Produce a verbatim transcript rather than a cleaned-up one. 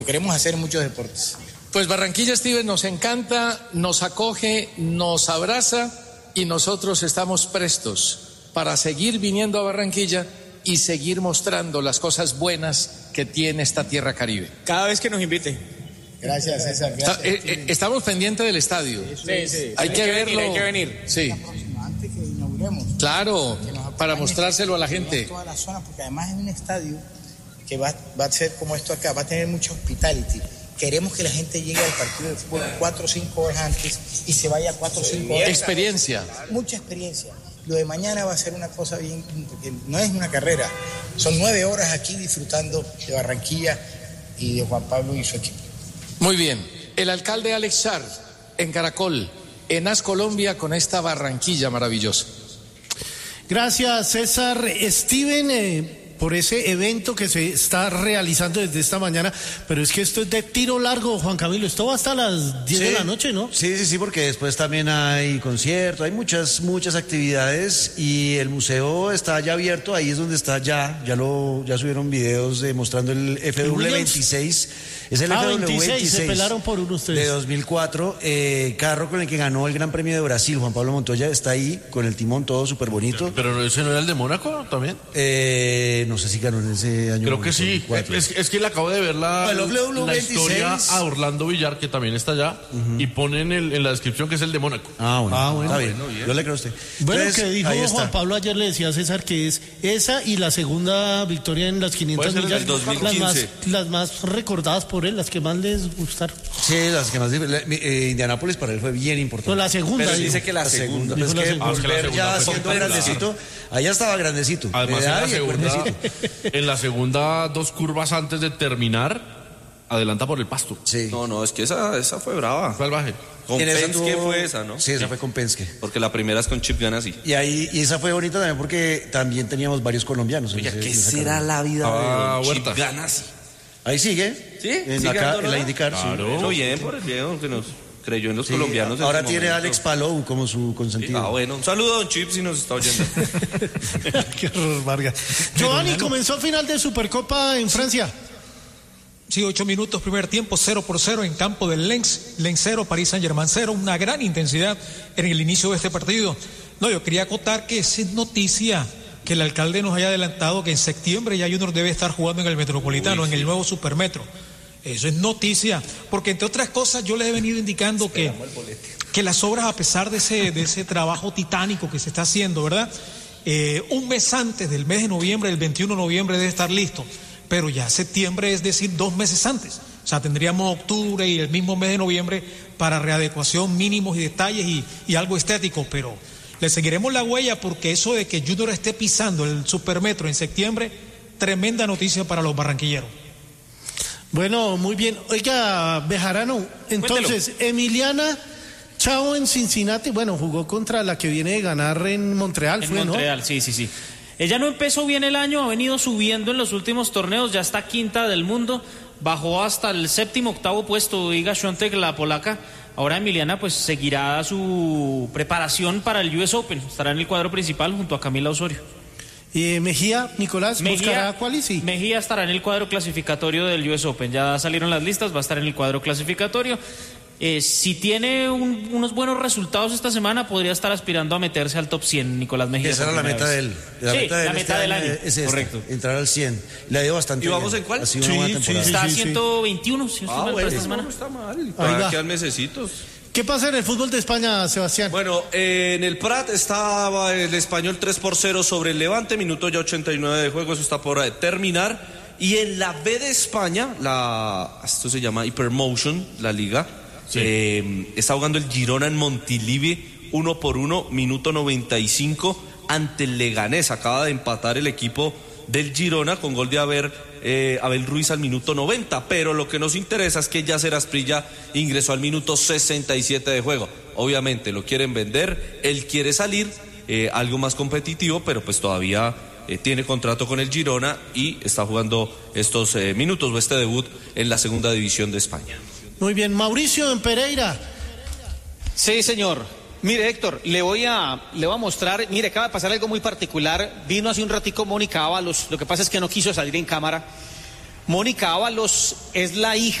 Queremos hacer muchos deportes. Pues Barranquilla, Steven, nos encanta, nos acoge, nos abraza y nosotros estamos prestos para seguir viniendo a Barranquilla y seguir mostrando las cosas buenas que tiene esta tierra caribe. Cada vez que nos invite. Gracias, César. Gracias. Está, eh, eh, estamos pendientes del estadio. Sí, sí. Hay, hay que, que verlo. Venir, hay que venir. Sí. Antes que inauguremos. Claro, para mostrárselo a la gente. Toda la zona, porque además es un estadio que va, va a ser como esto acá, va a tener mucho hospitality. Queremos que la gente llegue al partido de fútbol cuatro o cinco horas antes y se vaya cuatro o cinco horas. Experiencia. Mucha experiencia. Lo de mañana va a ser una cosa bien, porque no es una carrera. Son nueve horas aquí disfrutando de Barranquilla y de Juan Pablo y su equipo. Muy bien. El alcalde Alex Char, en Caracol, en As Colombia, con esta Barranquilla maravillosa. Gracias, César. Steven, eh, por ese evento que se está realizando desde esta mañana, pero es que esto es de tiro largo, Juan Camilo, esto va hasta las diez sí, de la noche, ¿no? Sí, sí, sí, porque después también hay concierto, hay muchas, muchas actividades y el museo está ya abierto, ahí es donde está ya, ya lo, ya subieron videos de, mostrando el F W veintiséis. Es el ah, F W veintiséis, veintiséis, se pelaron por uno ustedes. De dos mil cuatro, eh, carro con el que ganó el Gran Premio de Brasil, Juan Pablo Montoya está ahí, con el timón todo súper bonito. ¿Pero ese no era el de Mónaco también? Eh, no sé si ganó en ese año. Creo que sí, es, es que le acabo de ver la, bueno, la historia a Orlando Villar, que también está allá, uh-huh. y ponen el, en la descripción que es el de Mónaco. Ah, bueno, ah, bueno. Está bien, no, bien, yo le creo a usted. Bueno, Entonces, que dijo Juan Pablo ayer, le decía a César que es esa y la segunda victoria en las quinientas millas, las más, las más recordadas por él, las que más les gustaron. Sí, las que más. Eh, Indianápolis para él fue bien importante. No, la segunda. Pero dice que la, la segunda. segunda. Pues que ah, volver que ya siendo grandecito, allá estaba grandecito. Además, en la, segunda, en la segunda, dos curvas antes de terminar, adelanta por el pasto. Sí. No, no, es que esa, esa fue brava. ¿Cuál baje? Con Penske fue esa, ¿no? Sí, esa sí. fue con Penske. Porque la primera es con Chip Ganassi. Y ahí y esa fue bonita también porque también teníamos varios colombianos. Oye, ¿qué será la vida ah, de Chip Ganassi? Ahí sigue. ¿Sí? En, acá, en la IndyCar. Claro. Sí. bien por el viejo que nos creyó en los sí, colombianos. Ahora tiene a Alex Palou como su consentido. Sí, ah, bueno. Un saludo a don Chip si nos está oyendo. Qué horror, Vargas. Giovanni, comenzó final de Supercopa en Francia. Sí, ocho minutos, primer tiempo, cero por cero en campo del Lens. Lens cero, Paris Saint-Germain cero. Una gran intensidad en el inicio de este partido. No, yo quería acotar que es noticia que el alcalde nos haya adelantado que en septiembre ya Junior debe estar jugando en el Metropolitano, Uy, sí. en el nuevo Supermetro. Eso es noticia, porque entre otras cosas yo les he venido indicando que, que las obras, a pesar de ese, de ese trabajo titánico que se está haciendo, ¿verdad? Eh, un mes antes del mes de noviembre, el veintiuno de noviembre debe estar listo, pero ya septiembre, es decir, dos meses antes. O sea, tendríamos octubre y el mismo mes de noviembre para readecuación, mínimos y detalles y, y algo estético, pero le seguiremos la huella porque eso de que Junior esté pisando el Supermetro en septiembre, tremenda noticia para los barranquilleros. Bueno, muy bien. Oiga, Bejarano, entonces, Cuéntelo. Emiliana Chao en Cincinnati, bueno, jugó contra la que viene de ganar en Montreal, en fue, Montreal, ¿no? sí, sí, sí. Ella no empezó bien el año, ha venido subiendo en los últimos torneos, ya está quinta del mundo, bajó hasta el séptimo, octavo puesto, Iga Świątek, la polaca. Ahora Emiliana pues seguirá su preparación para el U S Open, estará en el cuadro principal junto a Camila Osorio. ¿Y Mejía, Nicolás, buscará cuál y sí? Mejía estará en el cuadro clasificatorio del U S Open, ya salieron las listas, va a estar en el cuadro clasificatorio. Eh, si tiene un, unos buenos resultados esta semana, podría estar aspirando a meterse al top cien, Nicolás Mejía. Esa era la meta de él. La sí, meta de la meta este del año. Es esta, correcto. Entrar al cien. Le ha ido bastante ¿Y vamos bien. en cuál? Ha sido sí, una buena temporada. Está a sí, sí. ciento veintiuno, si no ah, mal, bueno, esta semana. No está mal. Todavía quedan mesecitos. ¿Qué pasa en el fútbol de España, Sebastián? Bueno, eh, en el Prat estaba el Español tres por cero sobre el Levante, minuto ya ochenta y nueve de juego, eso está por terminar. Y en la B de España, la esto se llama Hypermotion, la liga, sí. eh, está jugando el Girona en Montilivi, uno por uno, minuto noventa y cinco, ante el Leganés. Acaba de empatar el equipo del Girona con gol de Abel, eh, Abel Ruiz al minuto noventa, pero lo que nos interesa es que Yacer Asprilla ingresó al minuto sesenta y siete de juego. Obviamente lo quieren vender, él quiere salir, eh, algo más competitivo, pero pues todavía eh, tiene contrato con el Girona y está jugando estos eh, minutos o este debut en la segunda división de España. Muy bien, Mauricio en Pereira. Sí, señor. Mire, Héctor, le voy a le voy a mostrar, mire, acaba de pasar algo muy particular. Vino hace un ratico Mónica Ábalos, lo que pasa es que no quiso salir en cámara. Mónica Ábalos es la hija